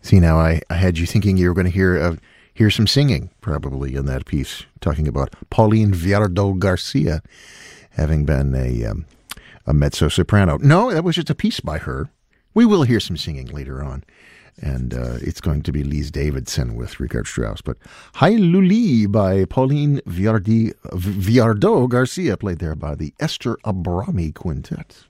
See, now I had you thinking you were going to hear some singing, probably, in that piece, talking about Pauline Viardot Garcia having been a mezzo-soprano. No, that was just a piece by her. We will hear some singing later on, and it's going to be Lise Davidson with Richard Strauss. But Hi Luli by Pauline Viardot Garcia, played there by the Esther Abrami Quintet.